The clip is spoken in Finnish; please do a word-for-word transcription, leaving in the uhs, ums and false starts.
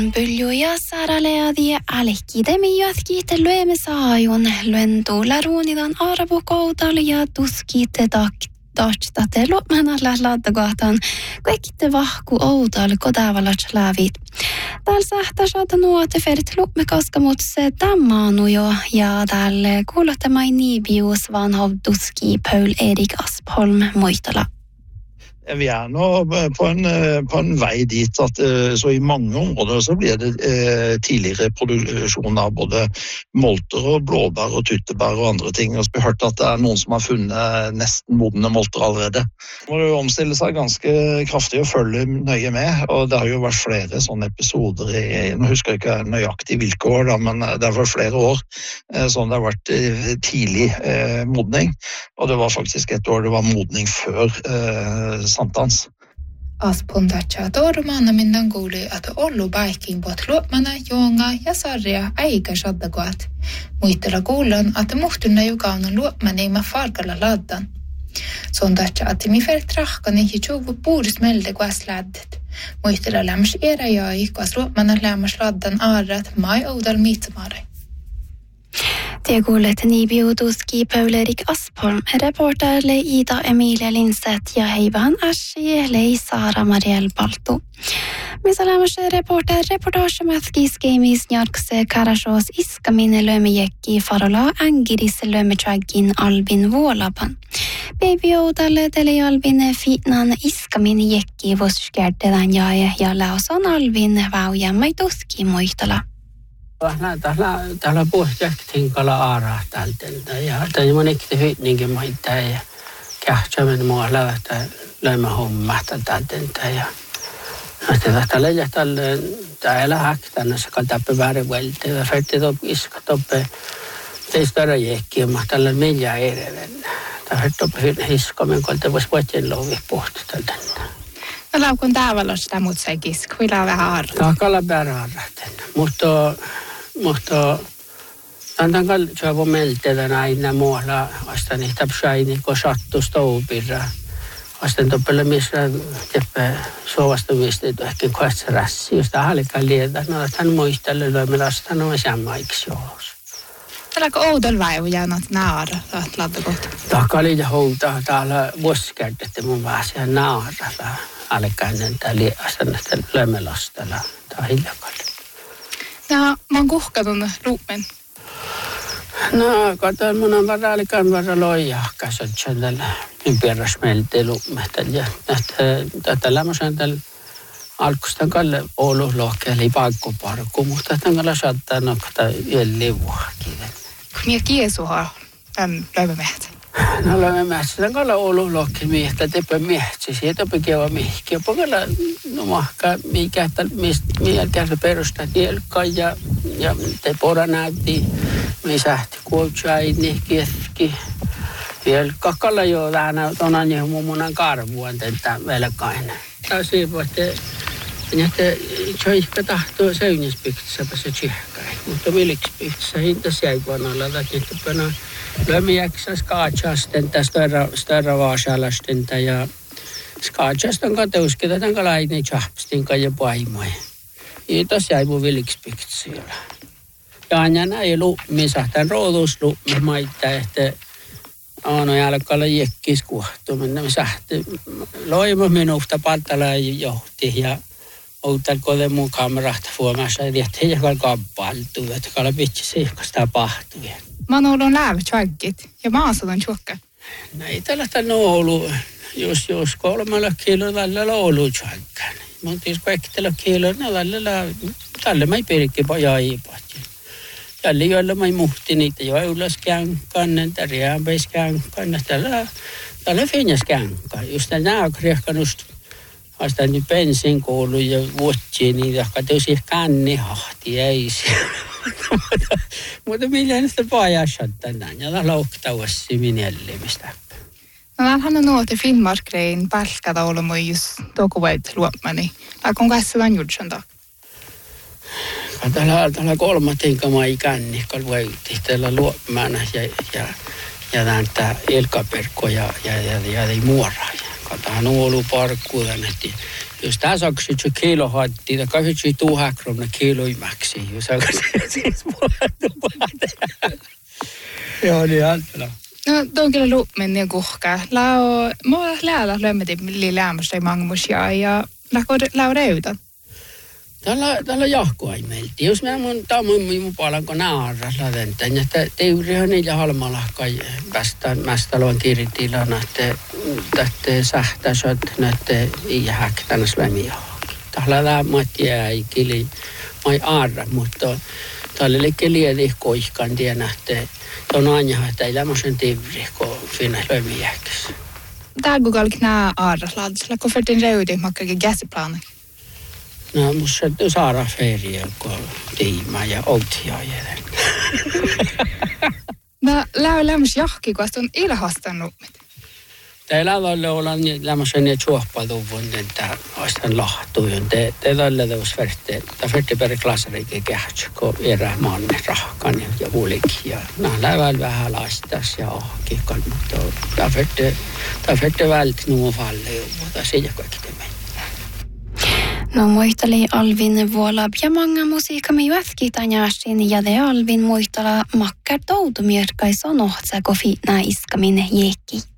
Pyljuja saraleadia alekidemi jatkite luemme saajun luentu laruunidan arvokoudal ja tuskite taktastate lopmanalla laadakohtaan kaikkitte vahku oudal kodavalat laavit. Täällä sähtä saada nuote ferit luppmekaskamutse tammaanu jo ja täällä kuulottamai niibius vanhov tuski Paul Erik Aspholm Moitala. Vi er nå på en, på en vei dit at så i mange områder så blir det eh, tidligere produksjon av både molter og blåbær og tyttebær og andre ting. Og så har vi hørt at det er noen som har funnet nesten modne molter allerede. Må jo omstille seg ganske kraftig og følge nøye med, og det har jo vært flere sånne episoder i, nå husker jeg ikke nøyaktig hvilke år da, men det har vært flere år eh, sånn det har vært eh, tidlig eh, modning, og det var faktisk et år det var modning før eh, Santans. Aspuntatsa tormaana minnan kuuli, että ollu baikin pot luopmana juonga ja sarja eikä saddakoat. Muistella kuulan, että muhtunna jukaunan luopmani ma farkalla laddan. Sontatsa, että mi färt rahkani ja tjuvu puuris melde kuas laddet. Muistella lämmas era jai, kuas luopmana lämmas laddan arrat mai oudal miitsamare. Det kuulet niibiutuski Paul Erik Aspholm, reporterle Ida Emilia Lindstedt ja heivan Ashi lei Sara Mariel Baltu. Misaläämäs reporter reportagemätskis gamis jarkse karashos iskamine lömejekki farola angiris lömechagin Albin Vuolapan. Baby oudalle tele Albin fitnan iskamine jekki voskärtedan jae ja lauson Albin vaujamai tuski muistala. Täällä täällä puhuttiin kala aaraa täältä ja tämä on ikti hyvinkin maita ja kähtsämen mua lävätä löymä hommahta täältä ja sitten tällä ja tällä täällä haktan se kaltappe väärin vältä ja färti top iska toppe teistä jekki ma tällä meillä ereven tämä toppe iska men kalta vois voitin lovi pohti täältä. Tällä kun tavalla sitä mut sai kisk kyllä vähän arra. Tää kala bärarra mutta mutta antan kal chavo meltedän aina muualla vasta niitä psaini ko sattu stoupirra vasta toppele missä teppä sovastumista ehkä kohtsarassi josta halika lieda no hän muistelle lömelasta no samaiksi jos Tällä kun oudol vaivuja not naara ladakot. Takali ja houta täällä vuosikädette mun vasia naaralla alikainen täällä asennetta lömelastalla tai hiljakalla. Ja mä oon kuhkatun luumen. No, katon mun on varalikan varra loijahkas, että sen tällä ympärös meiltä luumehtä. Ja tätä lämmösen tällä alkustan kalle Oulu lohkeeli paikkuparkku, mutta tämän kalle saattaa nokta yölle vuokin. Mie kiesuha tämän löymemehtä? No löymemehtä, tämän kalle Oulu lohkeeli miehtä, teppä miehtsi, siitä pekiävä mihki. Jopa kalle, no mahka, mikä, mikä perustaa tielkkaa ja, ja te pora näytti, me sähti kuoltsaini, keski. Vielä kakalla jo vähän on jo mummunan karvuan tätä velkainen. Ja siinä voitte, että se ehkä tahtoo seugnäspihtissä päässä tsihkai. Mutta milikspihtissä hintas jäi vuonna että pönä lömiäksä skaatsasten tästä störra vaasalasten ja skaatsastan kateuskita tämän kalainen tjahpstin ja paimoja. Ja tässä jäi mun vilikspihtissä siellä. Ja aina ei luupmi, sahtaan roodusluupmi maita, että aina jälkeen jekkis kuhtuminen. Me sahti loima minusta paltala johti ja outal kode mun kamerasta fuomassa, että ei jakal kappaltuu, että kala pitsi siihkas tapahtui. Mä oon ollut läävä tjaggit ja mä oon saanut tjokka. No ei tällaista ollut, jos, jos kolmella kiloa tällä ollut tjaggan. Mutta jos kaikilla kiloa, ne tällä, tällä mä ei pirkki pajaipat. Tällä joilla mä muhti niitä jo eulaskänkkaan, näitä riäpäiskänkkaan, tällä, tällä finjaskänkkaan. Just nämä kriehkanust, vasta nyt bensin koulu ja vuotsiin, niin jotka tosiaan kannihahti ei siellä. Mutta millä näistä pajassa tänään, ja tämä lauktauassi minellimistä. No täällähän on nuoti Finnmarkrein pälkätä olemaan just dokuvoit luopmani. Aikon kanssa on juurtsantaa. Täällä, täällä kolmatinka mai känni, kun voi tehdä luopmana ja, ja, ja näitä ilkaperkkoja ja, ja, ja, ja muoraa. Tämä on ollut parkkuun, että jos tässä on kysytty kilo hatti, tai kysytty tuhakromna kilo imäksi, jos on siis puhuttu. Joo, niin antela. No, tuon kyllä luumen niin kuhkaa. Lau, mä oon läällä lömmetin liilämmästä ja mangmusjaa ja lau reutan. Tällä tällä jahkoa ei meilti. Jos mä mun tamun mun puolen kun naarras latenten, että teurihan niillä halmalahkai päästään mästälon kiritilan, että tätte sähtäsöt näette iähäk tänä slämiahki. Tällä lämmätti ei kili mai aarra, mutta tällä liikke liedi koihkan tien, että on aina, että ei lämmösen tivri, kun siinä slämiähkissä. Täällä kun kallik nää aarras laadisella, kun fyrtin reudi, makkakin käsiplaana. No, musta saada feiriä, kun tiimaa ja outtiaajelen. No, läu lämmös jahki, kun on ilhastanut. Teillä on olla lämmösen ja tjuohpaluvun, että oistan lahtuun. Te tällä teos färte, ta färte per klassarikin kähtsä, kun erä manne rahkan ja ulikin. Ja nämä läväl vähän laistas ja ahkikan, mutta ta färte, ta färte vält nuo falle, mutta se ei kaikki te mennä. No muisteli Alvin vuola ja manga musiikkamme juoski tänjäsin ja de Alvin muistella makkar toutumierkai sonohtsa kofi nää iskamin jekki.